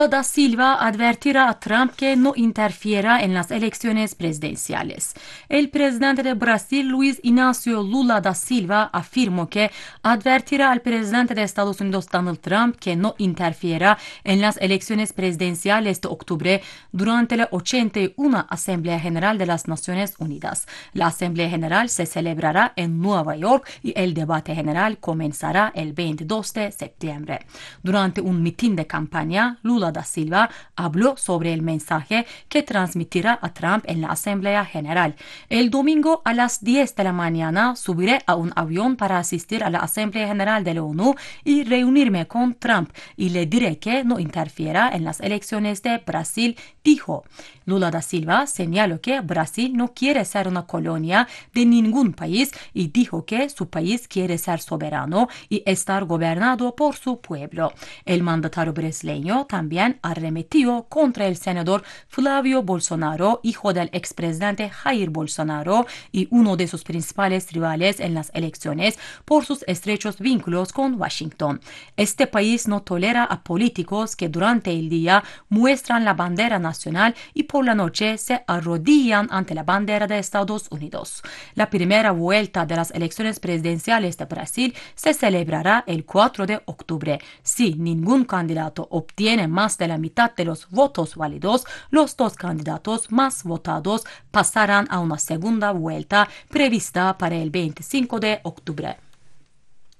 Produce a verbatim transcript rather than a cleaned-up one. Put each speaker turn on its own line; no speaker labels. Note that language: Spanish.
Da Silva advertirá a Trump que no interfiera en las elecciones presidenciales. El presidente de Brasil, Luis Inácio Lula da Silva, afirmó que advertirá al presidente de Estados Unidos, Donald Trump, que no interfiera en las elecciones presidenciales de octubre durante la ochenta y una Asamblea General de las Naciones Unidas. La Asamblea General se celebrará en Nueva York y el debate general comenzará el veintidós de septiembre. Durante un mitin de campaña, Lula da Silva habló sobre el mensaje que transmitirá a Trump en la Asamblea General. El domingo a las diez de la mañana subiré a un avión para asistir a la Asamblea General de la ONU y reunirme con Trump y le diré que no interfiera en las elecciones de Brasil, dijo. Lula da Silva señaló que Brasil no quiere ser una colonia de ningún país y dijo que su país quiere ser soberano y estar gobernado por su pueblo. El mandatario brasileño también arremetió contra el senador Flavio Bolsonaro, hijo del expresidente Jair Bolsonaro y uno de sus principales rivales en las elecciones, por sus estrechos vínculos con Washington. Este país no tolera a políticos que durante el día muestran la bandera nacional y por la noche se arrodillan ante la bandera de Estados Unidos. La primera vuelta de las elecciones presidenciales de Brasil se celebrará el cuatro de octubre. Si ningún candidato obtiene más de la mitad de los votos válidos, los dos candidatos más votados pasarán a una segunda vuelta prevista para el veinticinco de octubre.